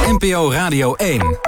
NPO Radio 1.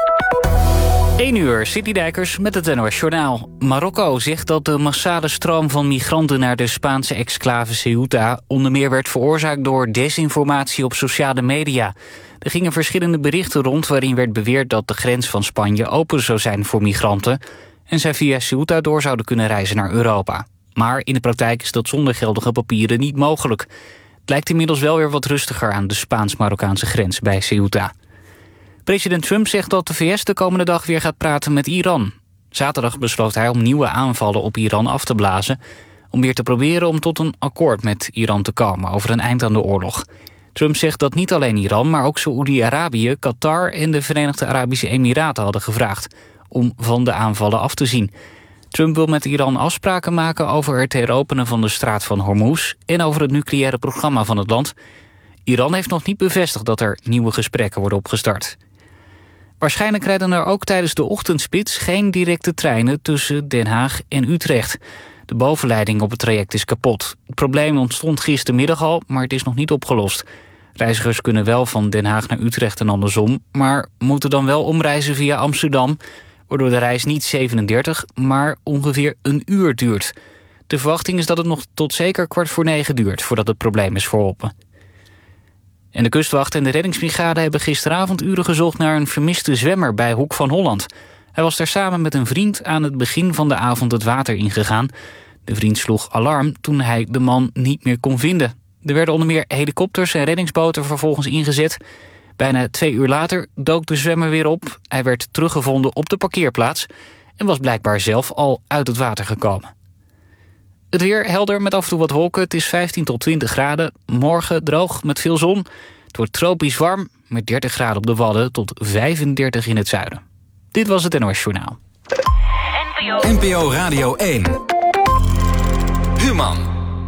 1 uur, Citydijkers met het NOS Journaal. Marokko zegt dat de massale stroom van migranten naar de Spaanse exclave Ceuta onder meer werd veroorzaakt door desinformatie op sociale media. Er gingen verschillende berichten rond waarin werd beweerd dat de grens van Spanje open zou zijn voor migranten en zij via Ceuta door zouden kunnen reizen naar Europa. Maar in de praktijk is dat zonder geldige papieren niet mogelijk. Het lijkt inmiddels wel weer wat rustiger aan de Spaans-Marokkaanse grens bij Ceuta. President Trump zegt dat de VS de komende dag weer gaat praten met Iran. Zaterdag besloot hij om nieuwe aanvallen op Iran af te blazen, om weer te proberen om tot een akkoord met Iran te komen over een eind aan de oorlog. Trump zegt dat niet alleen Iran, maar ook Saoedi-Arabië, Qatar en de Verenigde Arabische Emiraten hadden gevraagd om van de aanvallen af te zien. Trump wil met Iran afspraken maken over het heropenen van de straat van Hormuz en over het nucleaire programma van het land. Iran heeft nog niet bevestigd dat er nieuwe gesprekken worden opgestart. Waarschijnlijk rijden er ook tijdens de ochtendspits geen directe treinen tussen Den Haag en Utrecht. De bovenleiding op het traject is kapot. Het probleem ontstond gistermiddag al, maar het is nog niet opgelost. Reizigers kunnen wel van Den Haag naar Utrecht en andersom, maar moeten dan wel omreizen via Amsterdam, waardoor de reis niet 37, maar ongeveer een uur duurt. De verwachting is dat het nog tot zeker 8:45 duurt voordat het probleem is verholpen. En de kustwacht en de reddingsbrigade hebben gisteravond uren gezocht naar een vermiste zwemmer bij Hoek van Holland. Hij was daar samen met een vriend aan het begin van de avond het water ingegaan. De vriend sloeg alarm toen hij de man niet meer kon vinden. Er werden onder meer helikopters en reddingsboten vervolgens ingezet. Bijna 2 uur later dook de zwemmer weer op. Hij werd teruggevonden op de parkeerplaats en was blijkbaar zelf al uit het water gekomen. Het weer helder met af en toe wat wolken. Het is 15 tot 20 graden. Morgen droog met veel zon. Het wordt tropisch warm met 30 graden op de Wadden tot 35 in het zuiden. Dit was het NOS Journaal. NPO Radio 1. Human.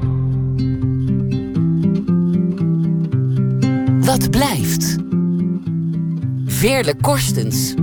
Wat blijft? Veerle Korstens.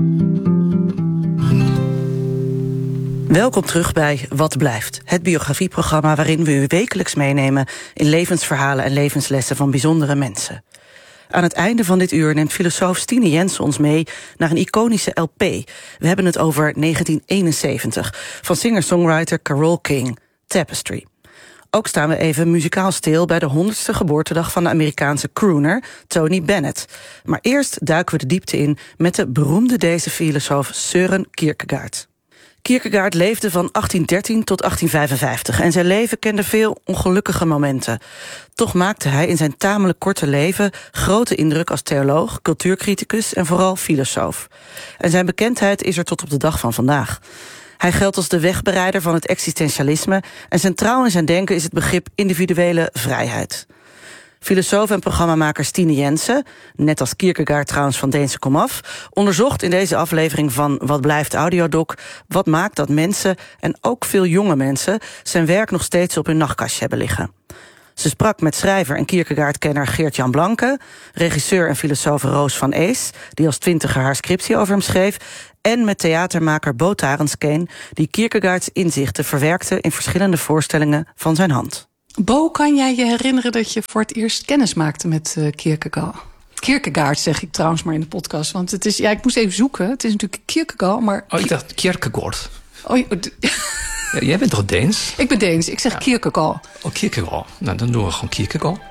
Welkom terug bij Wat Blijft, het biografieprogramma waarin we u wekelijks meenemen in levensverhalen en levenslessen van bijzondere mensen. Aan het einde van dit uur neemt filosoof Stine Jensen ons mee naar een iconische LP. We hebben het over 1971 van singer-songwriter Carole King, Tapestry. Ook staan we even muzikaal stil bij de 100ste geboortedag van de Amerikaanse crooner Tony Bennett. Maar eerst duiken we de diepte in met de beroemde deze filosoof Søren Kierkegaard. Kierkegaard leefde van 1813 tot 1855 en zijn leven kende veel ongelukkige momenten. Toch maakte hij in zijn tamelijk korte leven grote indruk als theoloog, cultuurcriticus en vooral filosoof. En zijn bekendheid is er tot op de dag van vandaag. Hij geldt als de wegbereider van het existentialisme en centraal in zijn denken is het begrip individuele vrijheid. Filosoof en programmamaker Stine Jensen, net als Kierkegaard trouwens van Deense komaf, onderzocht in deze aflevering van Wat Blijft Audiodoc wat maakt dat mensen, en ook veel jonge mensen, zijn werk nog steeds op hun nachtkastje hebben liggen. Ze sprak met schrijver en Kierkegaard-kenner Geert-Jan Blanke, regisseur en filosoof Roos van Ees, die als 20er haar scriptie over hem schreef, en met theatermaker Bo Tarenskeen, die Kierkegaards inzichten verwerkte in verschillende voorstellingen van zijn hand. Bo, kan jij je herinneren dat je voor het eerst kennis maakte met Kierkegaard? Kierkegaard zeg ik trouwens maar in de podcast, want het is, ja, ik moest even zoeken. Het is natuurlijk Kierkegaard, maar... Oh, ik dacht Kierkegaard. Oh, ja, jij bent toch Deens? Ik ben Deens, ik zeg ja. Kierkegaard. Oh, Kierkegaard. Nou, dan doen we gewoon Kierkegaard.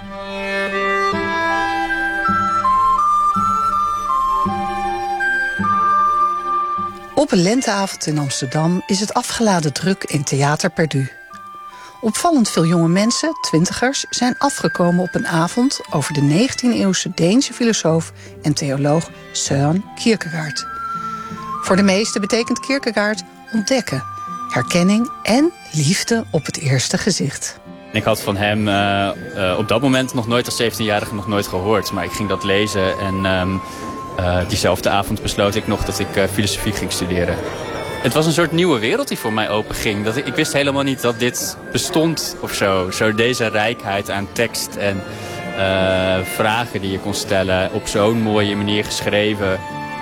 Op een lenteavond in Amsterdam is het afgeladen druk in Theater Perdu. Opvallend veel jonge mensen, twintigers, zijn afgekomen op een avond over de 19e-eeuwse Deense filosoof en theoloog Søren Kierkegaard. Voor de meesten betekent Kierkegaard ontdekken, herkenning en liefde op het eerste gezicht. Ik had van hem op dat moment nog nooit als 17-jarige nog nooit gehoord, maar ik ging dat lezen en diezelfde avond besloot ik nog dat ik filosofie ging studeren. Het was een soort nieuwe wereld die voor mij openging. Ik wist helemaal niet dat dit bestond of zo. Zo deze rijkheid aan tekst en vragen die je kon stellen. Op zo'n mooie manier geschreven.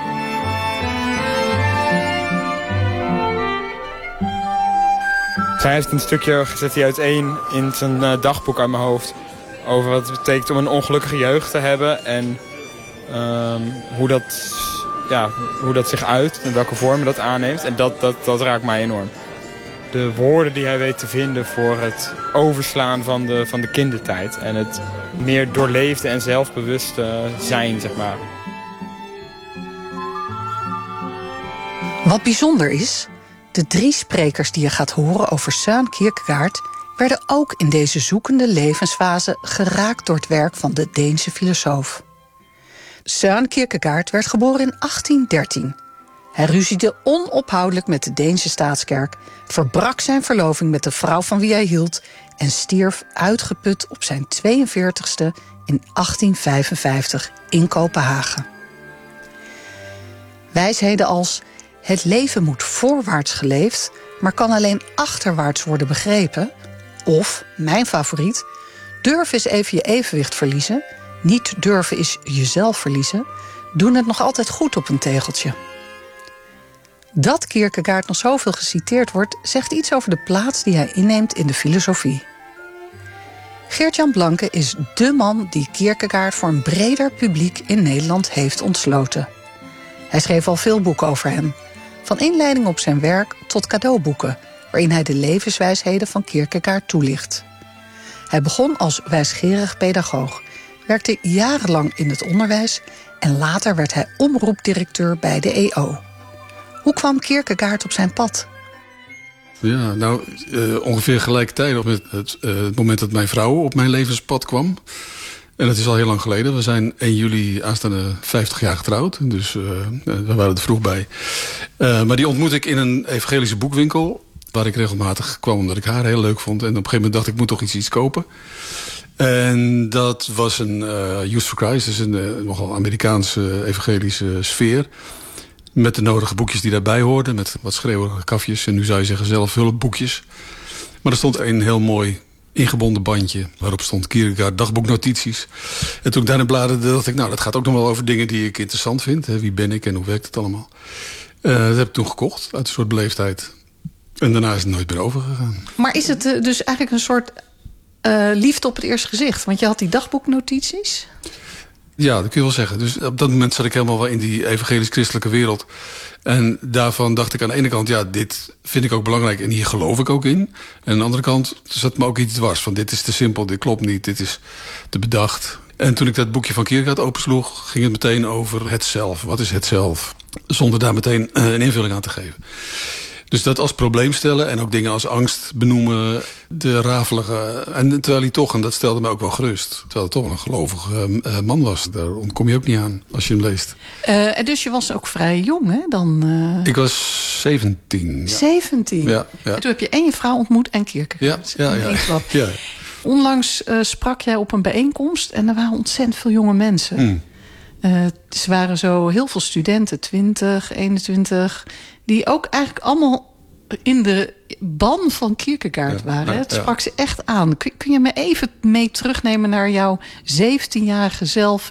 Hij heeft een stukje gezet hij uiteen in zijn dagboek uit mijn hoofd. Over wat het betekent om een ongelukkige jeugd te hebben. En hoe dat zich uit en welke vormen dat aanneemt. En dat raakt mij enorm. De woorden die hij weet te vinden voor het overslaan van de kindertijd. En het meer doorleefde en zelfbewuste zijn, zeg maar. Wat bijzonder is, de 3 sprekers die je gaat horen over Søren Kierkegaard werden ook in deze zoekende levensfase geraakt door het werk van de Deense filosoof. Søren Kierkegaard werd geboren in 1813. Hij ruziede onophoudelijk met de Deense staatskerk, verbrak zijn verloving met de vrouw van wie hij hield en stierf uitgeput op zijn 42e in 1855 in Kopenhagen. Wijsheden als: het leven moet voorwaarts geleefd, maar kan alleen achterwaarts worden begrepen. Of, mijn favoriet, durf eens even je evenwicht verliezen. Niet durven is jezelf verliezen. Doen het nog altijd goed op een tegeltje. Dat Kierkegaard nog zoveel geciteerd wordt, zegt iets over de plaats die hij inneemt in de filosofie. Geert-Jan Blanke is dé man die Kierkegaard voor een breder publiek in Nederland heeft ontsloten. Hij schreef al veel boeken over hem. Van inleiding op zijn werk tot cadeauboeken, waarin hij de levenswijsheden van Kierkegaard toelicht. Hij begon als wijsgerig pedagoog, werkte jarenlang in het onderwijs en later werd hij omroepdirecteur bij de EO. Hoe kwam Kierkegaard op zijn pad? Ja, ongeveer gelijkertijd met het moment dat mijn vrouw op mijn levenspad kwam. En dat is al heel lang geleden. We zijn 1 juli aanstaande 50 jaar getrouwd. Dus we waren er vroeg bij. Maar die ontmoette ik in een evangelische boekwinkel, waar ik regelmatig kwam omdat ik haar heel leuk vond. En op een gegeven moment dacht ik moet toch iets kopen. En dat was een Youth for Christ. Dus een nogal Amerikaanse evangelische sfeer. Met de nodige boekjes die daarbij hoorden. Met wat schreeuwerige kafjes. En nu zou je zeggen zelf hulpboekjes. Maar er stond een heel mooi ingebonden bandje. Waarop stond Kierkegaard dagboeknotities. En toen ik daarin bladerde dacht ik, dat gaat ook nog wel over dingen die ik interessant vind. Wie ben ik en hoe werkt het allemaal? Dat heb ik toen gekocht. Uit een soort beleefdheid. En daarna is het nooit meer overgegaan. Maar is het dus eigenlijk een soort liefde op het eerste gezicht? Want je had die dagboeknotities. Ja, dat kun je wel zeggen. Dus op dat moment zat ik helemaal wel in die evangelisch-christelijke wereld. En daarvan dacht ik aan de ene kant, dit vind ik ook belangrijk en hier geloof ik ook in. En aan de andere kant zat me ook iets dwars van dit is te simpel, dit klopt niet, dit is te bedacht. En toen ik dat boekje van Kierkegaard opensloeg, ging het meteen over het zelf. Wat is het zelf? Zonder daar meteen een invulling aan te geven. Dus dat als probleem stellen en ook dingen als angst benoemen, de rafelige. En terwijl hij toch, en dat stelde me ook wel gerust, terwijl hij toch een gelovige man was. Daar ontkom je ook niet aan als je hem leest. Dus je was ook vrij jong, hè? Dan, Ik was 17. Ja. 17? Ja. En toen heb je en je vrouw ontmoet en Kierkegaard. Ja. Onlangs sprak jij op een bijeenkomst en er waren ontzettend veel jonge mensen. Ze waren zo heel veel studenten, 20, 21... die ook eigenlijk allemaal in de ban van Kierkegaard waren. Het sprak ze echt aan. Kun je me even mee terugnemen naar jouw 17-jarige zelf?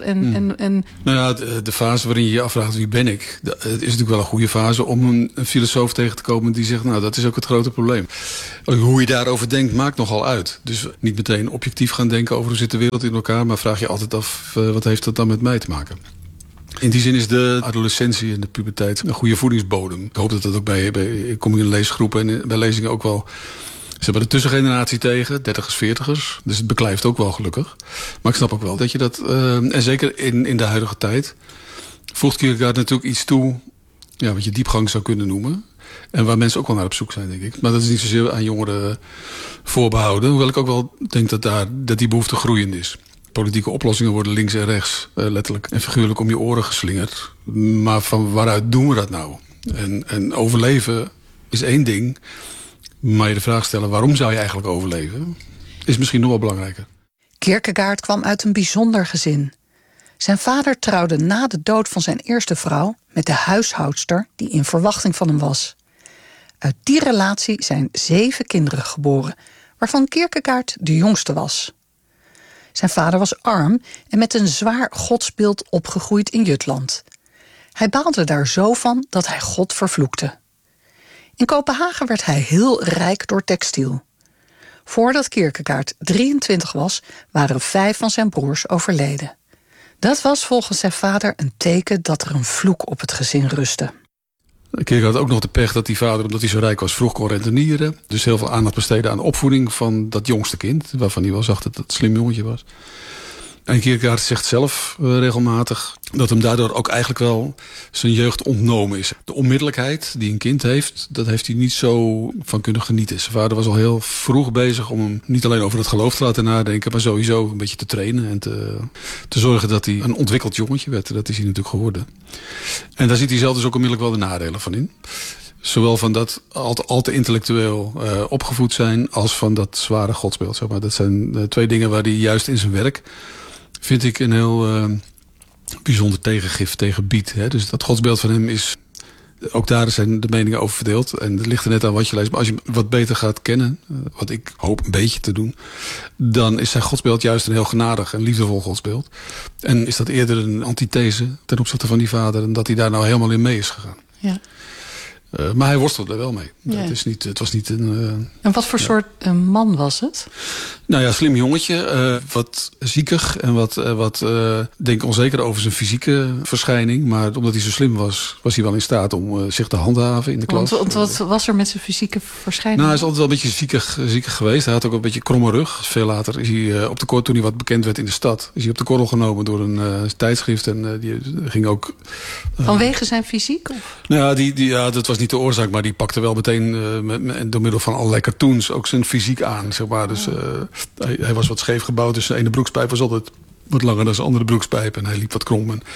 De fase waarin je je afvraagt wie ben ik? Het is natuurlijk wel een goede fase om een filosoof tegen te komen die zegt, dat is ook het grote probleem. Hoe je daarover denkt maakt nogal uit. Dus niet meteen objectief gaan denken over hoe zit de wereld in elkaar, maar vraag je altijd af, wat heeft dat dan met mij te maken? In die zin is de adolescentie en de puberteit een goede voedingsbodem. Ik hoop dat dat ook ik kom in een leesgroep en bij lezingen ook wel. Ze hebben de tussengeneratie tegen, 30ers, 40ers. Dus het beklijft ook wel gelukkig. Maar ik snap ook wel dat je dat, en zeker in de huidige tijd, voegt Kierkegaard natuurlijk iets toe, wat je diepgang zou kunnen noemen. En waar mensen ook wel naar op zoek zijn, denk ik. Maar dat is niet zozeer aan jongeren voorbehouden. Hoewel ik ook wel denk dat die behoefte groeiend is. Politieke oplossingen worden links en rechts letterlijk en figuurlijk om je oren geslingerd. Maar van waaruit doen we dat nou? En overleven is één ding. Maar je de vraag stellen, waarom zou je eigenlijk overleven? Is misschien nog wel belangrijker. Kierkegaard kwam uit een bijzonder gezin. Zijn vader trouwde na de dood van zijn eerste vrouw met de huishoudster die in verwachting van hem was. Uit die relatie zijn 7 kinderen geboren, waarvan Kierkegaard de jongste was. Zijn vader was arm en met een zwaar godsbeeld opgegroeid in Jutland. Hij baalde daar zo van dat hij God vervloekte. In Kopenhagen werd hij heel rijk door textiel. Voordat Kierkegaard 23 was, waren 5 van zijn broers overleden. Dat was volgens zijn vader een teken dat er een vloek op het gezin rustte. Kierkegaard had ook nog de pech dat die vader, omdat hij zo rijk was, vroeg kon rentenieren. Dus heel veel aandacht besteedde aan de opvoeding van dat jongste kind, waarvan hij wel zag dat het een slim jongetje was. En Kierkegaard zegt zelf regelmatig dat hem daardoor ook eigenlijk wel zijn jeugd ontnomen is. De onmiddellijkheid die een kind heeft, dat heeft hij niet zo van kunnen genieten. Zijn vader was al heel vroeg bezig om hem niet alleen over het geloof te laten nadenken, maar sowieso een beetje te trainen en te zorgen dat hij een ontwikkeld jongetje werd. Dat is hij natuurlijk geworden. En daar ziet hij zelf dus ook onmiddellijk wel de nadelen van in. Zowel van dat al te intellectueel opgevoed zijn als van dat zware godsbeeld. Zeg maar. Dat zijn twee dingen waar hij juist in zijn werk, vind ik, een heel bijzonder tegengif tegen biedt. Hè. Dus dat godsbeeld van hem is, ook daar zijn de meningen over verdeeld. En het ligt er net aan wat je leest. Maar als je wat beter gaat kennen, wat ik hoop een beetje te doen, dan is zijn godsbeeld juist een heel genadig en liefdevol godsbeeld. En is dat eerder een antithese ten opzichte van die vader, en dat hij daar nou helemaal in mee is gegaan. Ja. Maar hij worstelde er wel mee. Ja. Het was niet een... En wat voor soort man was het? Nou ja, slim jongetje. Wat ziekig en wat denk ik onzeker over zijn fysieke verschijning. Maar omdat hij zo slim was, was hij wel in staat om zich te handhaven in de klas. Want wat was er met zijn fysieke verschijning? Nou, hij is altijd wel een beetje ziekig geweest. Hij had ook een beetje kromme rug. Veel later is hij op de korrel, toen hij wat bekend werd in de stad, is hij op de korrel genomen door een tijdschrift. En die ging ook... Vanwege zijn fysiek? Of? Nou ja, dat was niet de oorzaak, maar die pakte wel meteen door middel van allerlei cartoons ook zijn fysiek aan, zeg maar. Dus hij was wat scheef gebouwd, dus zijn ene broekspijp was altijd wat langer dan zijn andere broekspijp en hij liep wat krom. En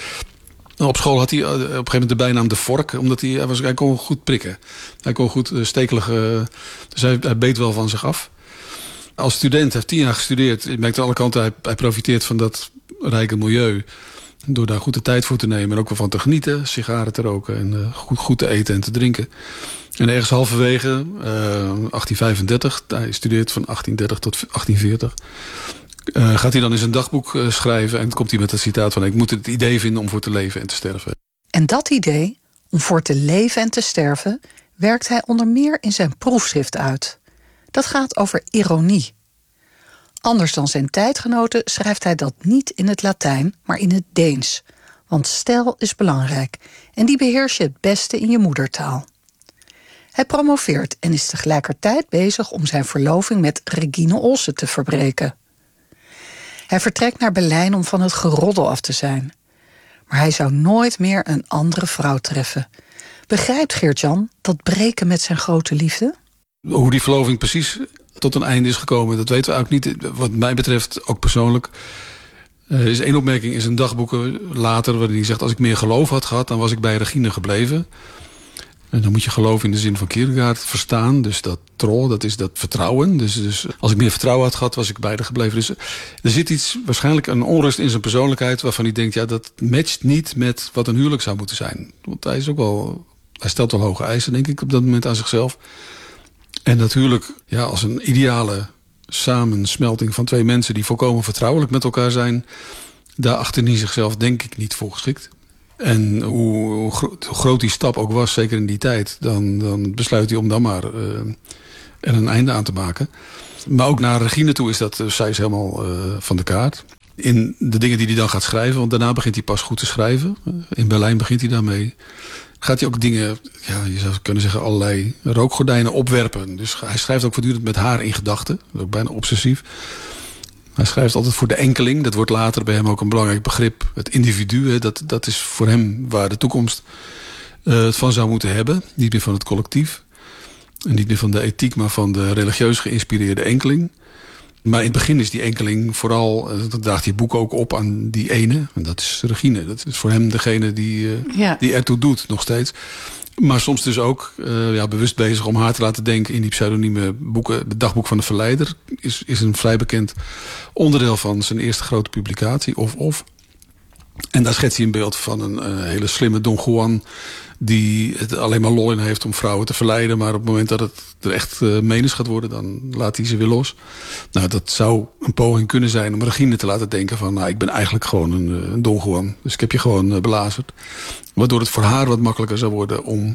op school had hij op een gegeven moment de bijnaam de vork, omdat hij kon goed prikken. Hij kon goed stekelig, dus hij beet wel van zich af. Als student heeft 10 jaar gestudeerd. Je merkt aan alle kanten, hij profiteert van dat rijke milieu door daar goed de tijd voor te nemen en ook wel van te genieten, sigaren te roken en goed te eten en te drinken. En ergens halverwege 1835, hij studeert van 1830 tot 1840... gaat hij dan in zijn dagboek schrijven en komt hij met het citaat van: ik moet het idee vinden om voor te leven en te sterven. En dat idee, om voor te leven en te sterven, werkt hij onder meer in zijn proefschrift uit. Dat gaat over ironie. Anders dan zijn tijdgenoten schrijft hij dat niet in het Latijn, maar in het Deens. Want stijl is belangrijk en die beheers je het beste in je moedertaal. Hij promoveert en is tegelijkertijd bezig om zijn verloving met Regine Olsen te verbreken. Hij vertrekt naar Berlijn om van het geroddel af te zijn. Maar hij zou nooit meer een andere vrouw treffen. Begrijpt Geert-Jan dat breken met zijn grote liefde? Hoe die verloving precies tot een einde is gekomen, dat weten we eigenlijk niet. Wat mij betreft, ook persoonlijk, is 1 opmerking in zijn dagboeken later, waarin hij zegt: als ik meer geloof had gehad, dan was ik bij Regine gebleven. En dan moet je geloof in de zin van Kierkegaard verstaan. Dus dat trouw, dat is dat vertrouwen. Dus als ik meer vertrouwen had gehad, was ik bij haar gebleven. Dus er zit iets, waarschijnlijk een onrust in zijn persoonlijkheid, waarvan hij denkt, ja, dat matcht niet met wat een huwelijk zou moeten zijn. Want hij stelt wel hoge eisen, denk ik, op dat moment aan zichzelf. En natuurlijk, ja, als een ideale samensmelting van 2 mensen die volkomen vertrouwelijk met elkaar zijn, daar achter hij zichzelf denk ik niet voor geschikt. En hoe groot die stap ook was, zeker in die tijd, dan besluit hij om dan maar er een einde aan te maken. Maar ook naar Regine toe is dat, zij is helemaal van de kaart. In de dingen die hij dan gaat schrijven, want daarna begint hij pas goed te schrijven. In Berlijn begint hij daarmee. Gaat hij ook dingen, ja, je zou kunnen zeggen, allerlei rookgordijnen opwerpen. Dus hij schrijft ook voortdurend met haar in gedachten. Dat is ook bijna obsessief. Hij schrijft altijd voor de enkeling. Dat wordt later bij hem ook een belangrijk begrip. Het individu, hè, dat is voor hem waar de toekomst het van zou moeten hebben. Niet meer van het collectief. En niet meer van de ethiek, maar van de religieus geïnspireerde enkeling. Maar in het begin is die enkeling vooral, dat draagt die boek ook op aan die ene. En dat is Regine. Dat is voor hem degene die ertoe doet, nog steeds. Maar soms dus ook bewust bezig om haar te laten denken in die pseudonieme boeken. De dagboek van de verleider is een vrij bekend onderdeel van zijn eerste grote publicatie, Of. En daar schetst hij een beeld van een hele slimme Don Juan, die het alleen maar lol in heeft om vrouwen te verleiden. Maar op het moment dat het er echt menens gaat worden, dan laat hij ze weer los. Nou, dat zou een poging kunnen zijn om Regine te laten denken van, nou, ik ben eigenlijk gewoon een Don Juan. Dus ik heb je gewoon belazerd. Waardoor het voor haar wat makkelijker zou worden om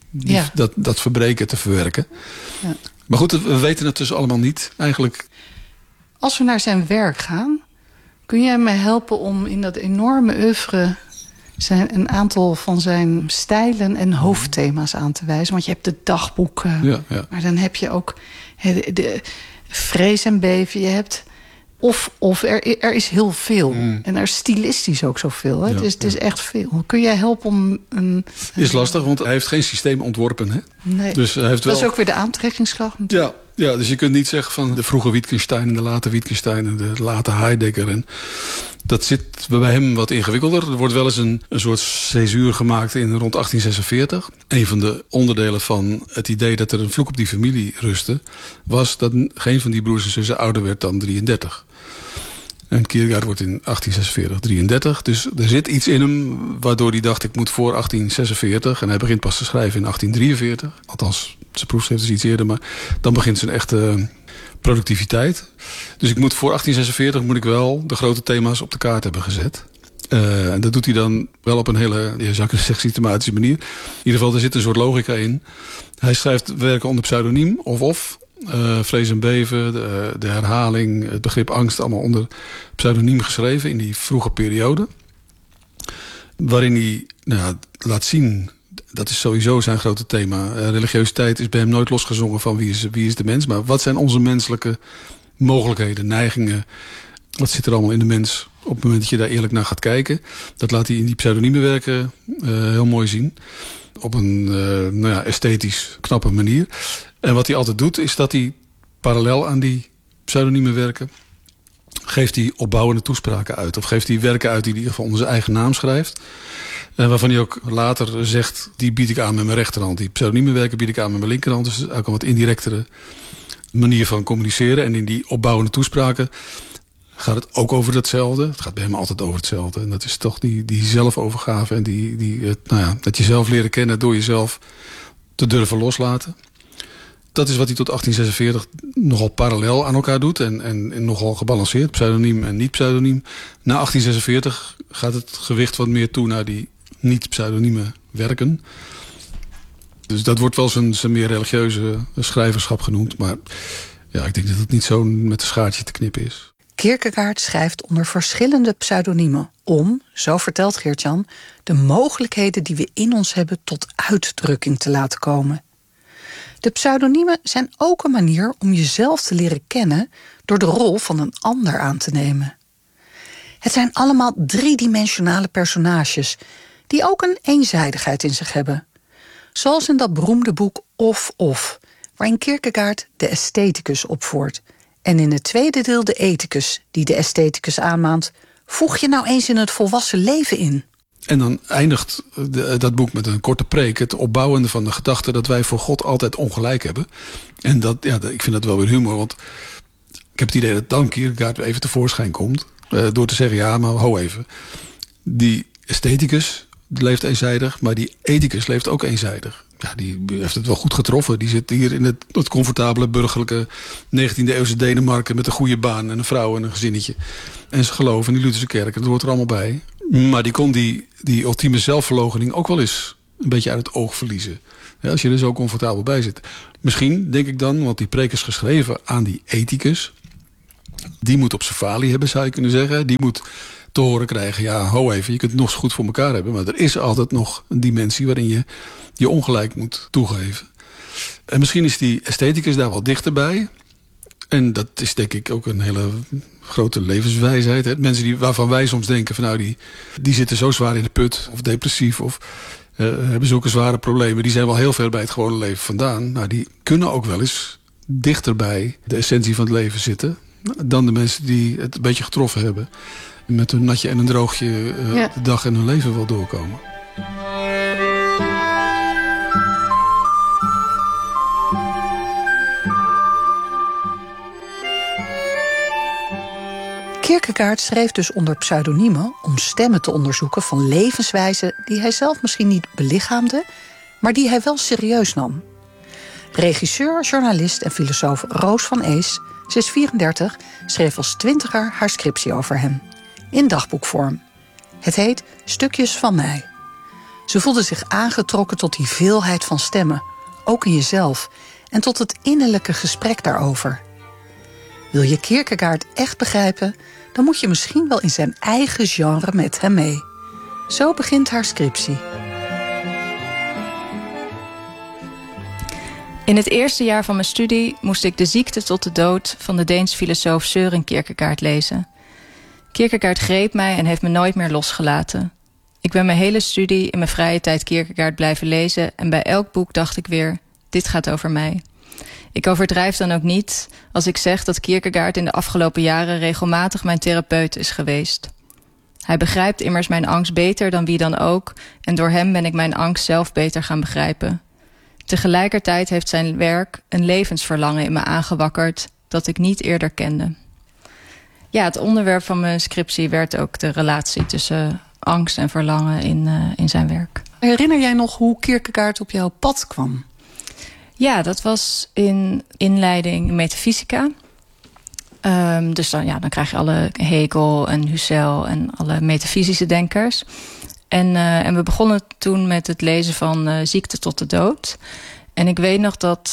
dat verbreken te verwerken. Ja. Maar goed, we weten het dus allemaal niet. Eigenlijk. Als we naar zijn werk gaan, Kun jij mij helpen om in dat enorme oeuvre een aantal van zijn stijlen en hoofdthema's aan te wijzen? Want je hebt de dagboeken, Ja. maar dan heb je ook de vrees en beven. Je hebt er is heel veel. En er is stilistisch ook zoveel. Hè? Ja, het is echt veel. Kun jij helpen om... Is lastig, want hij heeft geen systeem ontworpen. Hè? Nee. Dus hij heeft wel... Dat is ook weer de aantrekkingskracht natuurlijk. Ja, dus je kunt niet zeggen van de vroege Wittgenstein en de late Wittgenstein en de late Heidegger. En dat zit bij hem wat ingewikkelder. Er wordt wel eens een soort césuur gemaakt in rond 1846. Een van de onderdelen van het idee dat er een vloek op die familie rustte, was dat geen van die broers en zussen ouder werd dan 33. En Kierkegaard wordt in 1846 33. Dus er zit iets in hem waardoor hij dacht, ik moet voor 1846. En hij begint pas te schrijven in 1843. Althans, zijn proefschrift is iets eerder, maar dan begint zijn echte productiviteit. Dus ik moet voor 1846 moet ik wel de grote thema's op de kaart hebben gezet. En dat doet hij dan wel op een hele, je zou kunnen zeggen, systematische manier. In ieder geval, er zit een soort logica in. Hij schrijft werken onder pseudoniem of. Vrees en beven, de herhaling, het begrip angst, allemaal onder pseudoniem geschreven in die vroege periode. Waarin hij laat zien, dat is sowieso zijn grote thema. Religiositeit is bij hem nooit losgezongen van wie is de mens. Maar wat zijn onze menselijke mogelijkheden, neigingen? Wat zit er allemaal in de mens op het moment dat je daar eerlijk naar gaat kijken? Dat laat hij in die pseudonieme werken heel mooi zien. Op een esthetisch knappe manier. En wat hij altijd doet, is dat hij parallel aan die pseudonieme werken geeft hij opbouwende toespraken uit. Of geeft hij werken uit die in ieder geval onder zijn eigen naam schrijft. Waarvan hij ook later zegt, die bied ik aan met mijn rechterhand. Die pseudonieme werken bied ik aan met mijn linkerhand. Dus ook een wat indirectere manier van communiceren. En in die opbouwende toespraken gaat het ook over hetzelfde. Het gaat bij hem altijd over hetzelfde. En dat is toch die zelfovergave. En dat jezelf leren kennen door jezelf te durven loslaten. Dat is wat hij tot 1846 nogal parallel aan elkaar doet. En nogal gebalanceerd. Pseudoniem en niet-pseudoniem. Na 1846 gaat het gewicht wat meer toe naar die niet-pseudonieme werken. Dus dat wordt wel zijn meer religieuze schrijverschap genoemd. Maar ja, ik denk dat het niet zo met een schaartje te knippen is. Kierkegaard schrijft onder verschillende pseudoniemen om, zo vertelt Geert-Jan, de mogelijkheden die we in ons hebben tot uitdrukking te laten komen. De pseudoniemen zijn ook een manier om jezelf te leren kennen door de rol van een ander aan te nemen. Het zijn allemaal driedimensionale personages die ook een eenzijdigheid in zich hebben. Zoals in dat beroemde boek Of, waarin Kierkegaard de estheticus opvoert. En in het tweede deel de ethicus, die de estheticus aanmaant, voeg je nou eens in het volwassen leven in. En dan eindigt dat boek met een korte preek. Het opbouwende van de gedachte dat wij voor God altijd ongelijk hebben. En ik vind dat wel weer humor. Want ik heb het idee dat dan Kierkegaard even tevoorschijn komt. Door te zeggen, ja, maar ho even. Die estheticus leeft eenzijdig, maar die ethicus leeft ook eenzijdig. Ja, die heeft het wel goed getroffen. Die zit hier in het comfortabele burgerlijke 19e eeuwse Denemarken met een goede baan en een vrouw en een gezinnetje. En ze geloven in die Lutherse kerk. En dat hoort er allemaal bij. Maar die kon die ultieme zelfverloochening ook wel eens een beetje uit het oog verliezen. Ja, als je er zo comfortabel bij zit. Misschien, denk ik dan, want die preek is geschreven aan die ethicus. Die moet op zijn falie hebben, zou je kunnen zeggen. Die moet te horen krijgen, ja, ho even, je kunt het nog zo goed voor elkaar hebben. Maar er is altijd nog een dimensie waarin je je ongelijk moet toegeven. En misschien is die estheticus daar wel dichterbij. En dat is denk ik ook een hele grote levenswijsheid. Hè? Mensen waarvan wij soms denken van die zitten zo zwaar in de put. Of depressief of hebben zulke zware problemen. Die zijn wel heel ver bij het gewone leven vandaan. Nou, die kunnen ook wel eens dichter bij de essentie van het leven zitten dan de mensen die het een beetje getroffen hebben. En met een natje en een droogje de dag en hun leven wel doorkomen. Kierkegaard schreef dus onder pseudoniemen om stemmen te onderzoeken van levenswijzen die hij zelf misschien niet belichaamde, maar die hij wel serieus nam. Regisseur, journalist en filosoof Roos van Ees, ze is 34, schreef als 20er haar scriptie over hem. In dagboekvorm. Het heet Stukjes van mij. Ze voelde zich aangetrokken tot die veelheid van stemmen, ook in jezelf, en tot het innerlijke gesprek daarover. Wil je Kierkegaard echt begrijpen? dan moet je misschien wel in zijn eigen genre met hem mee. Zo begint haar scriptie. In het eerste jaar van mijn studie moest ik De ziekte tot de dood van de Deense filosoof Søren Kierkegaard lezen. Kierkegaard greep mij en heeft me nooit meer losgelaten. Ik ben mijn hele studie in mijn vrije tijd Kierkegaard blijven lezen en bij elk boek dacht ik weer, dit gaat over mij. Ik overdrijf dan ook niet als ik zeg dat Kierkegaard in de afgelopen jaren regelmatig mijn therapeut is geweest. Hij begrijpt immers mijn angst beter dan wie dan ook en door hem ben ik mijn angst zelf beter gaan begrijpen. Tegelijkertijd heeft zijn werk een levensverlangen in me aangewakkerd dat ik niet eerder kende. Ja, het onderwerp van mijn scriptie werd ook de relatie tussen angst en verlangen in zijn werk. Herinner jij nog hoe Kierkegaard op jouw pad kwam? Ja, dat was in inleiding metafysica. Dus dan krijg je alle Hegel en Husserl en alle metafysische denkers. En we begonnen toen met het lezen van Ziekte tot de dood. En ik weet nog dat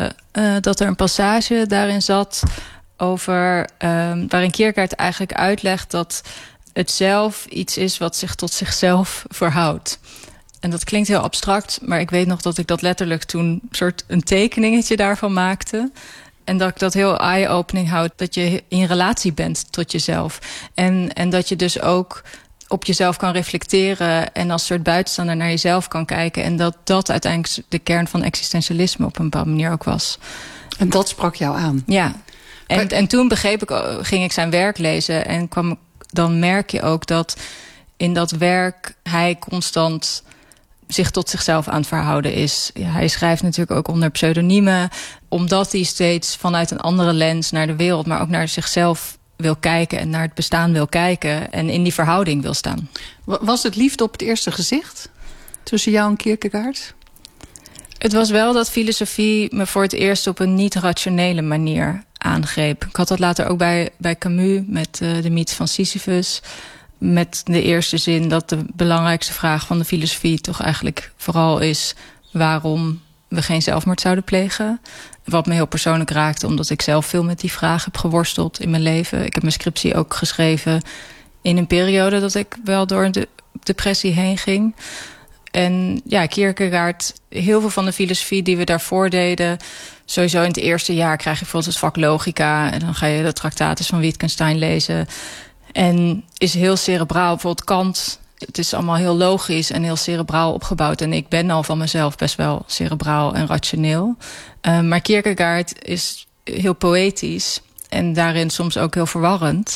er een passage daarin zat over waarin Kierkegaard eigenlijk uitlegt dat het zelf iets is wat zich tot zichzelf verhoudt. En dat klinkt heel abstract, maar ik weet nog dat ik dat letterlijk toen een tekeningetje daarvan maakte. En dat ik dat heel eye-opening houd, dat je in relatie bent tot jezelf. En dat je dus ook op jezelf kan reflecteren en als soort buitenstaander naar jezelf kan kijken. En dat uiteindelijk de kern van existentialisme op een bepaalde manier ook was. En dat sprak jou aan? Ja. En toen ging ik zijn werk lezen en dan merk je ook dat in dat werk hij constant zich tot zichzelf aan het verhouden is. Ja, hij schrijft natuurlijk ook onder pseudoniemen, omdat hij steeds vanuit een andere lens naar de wereld, maar ook naar zichzelf wil kijken en naar het bestaan wil kijken en in die verhouding wil staan. Was het liefde op het eerste gezicht tussen jou en Kierkegaard? Het was wel dat filosofie me voor het eerst op een niet-rationele manier aangreep. Ik had dat later ook bij Camus met de mythe van Sisyphus. Met de eerste zin dat de belangrijkste vraag van de filosofie toch eigenlijk vooral is waarom we geen zelfmoord zouden plegen. Wat me heel persoonlijk raakte, omdat ik zelf veel met die vraag heb geworsteld in mijn leven. Ik heb mijn scriptie ook geschreven in een periode dat ik wel door een depressie heen ging. En ja, Kierkegaard, heel veel van de filosofie die we daarvoor deden, sowieso in het eerste jaar krijg je bijvoorbeeld het vak logica en dan ga je de Tractatus van Wittgenstein lezen. En is heel cerebraal. Bijvoorbeeld Kant, het is allemaal heel logisch en heel cerebraal opgebouwd. En ik ben al van mezelf best wel cerebraal en rationeel. Maar Kierkegaard is heel poëtisch en daarin soms ook heel verwarrend.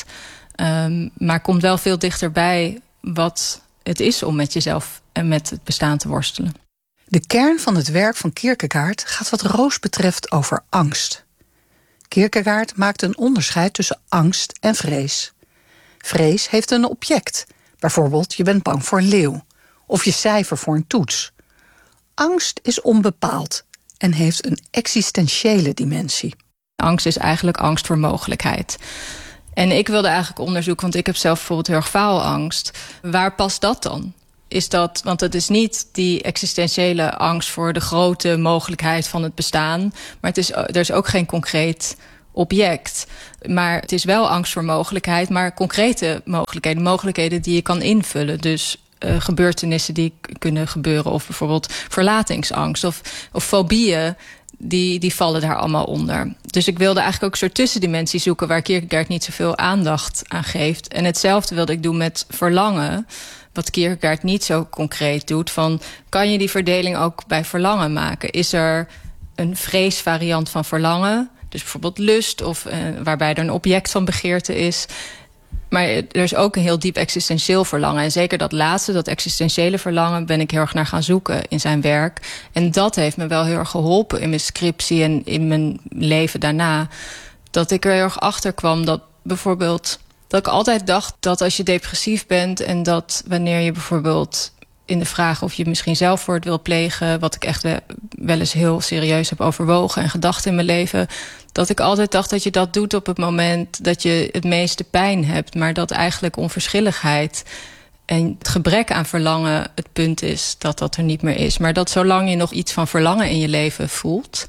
Maar komt wel veel dichterbij wat het is om met jezelf en met het bestaan te worstelen. De kern van het werk van Kierkegaard gaat wat Roos betreft over angst. Kierkegaard maakt een onderscheid tussen angst en vrees. Vrees heeft een object. Bijvoorbeeld, je bent bang voor een leeuw. Of je cijfer voor een toets. Angst is onbepaald en heeft een existentiële dimensie. Angst is eigenlijk angst voor mogelijkheid. En ik wilde eigenlijk onderzoeken, want ik heb zelf bijvoorbeeld heel erg faalangst. Waar past dat dan? Is dat, want het is niet die existentiële angst voor de grote mogelijkheid van het bestaan. Maar er is ook geen concreet object. Maar het is wel angst voor mogelijkheid, maar concrete mogelijkheden. Mogelijkheden die je kan invullen. Dus gebeurtenissen die kunnen gebeuren. Of bijvoorbeeld verlatingsangst of fobieën. Die vallen daar allemaal onder. Dus ik wilde eigenlijk ook een soort tussendimensie zoeken waar Kierkegaard niet zoveel aandacht aan geeft. En hetzelfde wilde ik doen met verlangen. Wat Kierkegaard niet zo concreet doet. Van, kan je die verdeling ook bij verlangen maken? Is er een vreesvariant van verlangen? Dus bijvoorbeeld lust, of waarbij er een object van begeerte is. Maar er is ook een heel diep existentieel verlangen. En zeker dat laatste, dat existentiële verlangen, ben ik heel erg naar gaan zoeken in zijn werk. En dat heeft me wel heel erg geholpen in mijn scriptie en in mijn leven daarna. Dat ik er heel erg achter kwam dat bijvoorbeeld, dat ik altijd dacht dat als je depressief bent en dat wanneer je bijvoorbeeld in de vraag of je misschien zelfmoord wil plegen, wat ik echt wel eens heel serieus heb overwogen en gedacht in mijn leven, dat ik altijd dacht dat je dat doet op het moment dat je het meeste pijn hebt, maar dat eigenlijk onverschilligheid en het gebrek aan verlangen het punt is dat dat er niet meer is. Maar dat zolang je nog iets van verlangen in je leven voelt,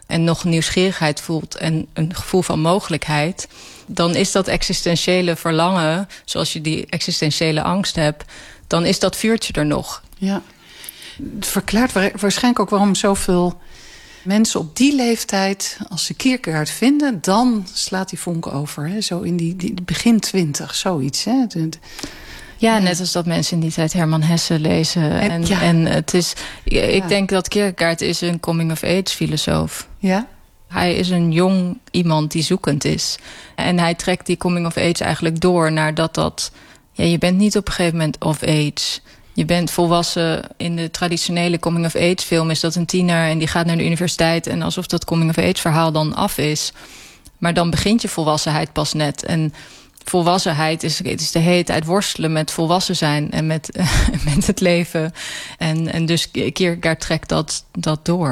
en nog nieuwsgierigheid voelt en een gevoel van mogelijkheid, dan is dat existentiële verlangen, zoals je die existentiële angst hebt, dan is dat vuurtje er nog. Ja. Het verklaart waarschijnlijk ook waarom zoveel mensen op die leeftijd, als ze Kierkegaard vinden, dan slaat die vonk over. Hè? Zo in die begin 20, zoiets. Hè? Ja, net als dat mensen in die tijd Herman Hesse lezen. En het is, ik denk dat Kierkegaard is een coming-of-age filosoof. Ja. Hij is een jong iemand die zoekend is. En hij trekt die coming-of-age eigenlijk door naar dat... Ja, je bent niet op een gegeven moment of-age. Je bent volwassen. In de traditionele coming-of-age film is dat een tiener en die gaat naar de universiteit, en alsof dat coming-of-age verhaal dan af is. Maar dan begint je volwassenheid pas net. En volwassenheid is de hele tijd worstelen met volwassen zijn en met het leven. En dus Kierkegaard trekt dat door.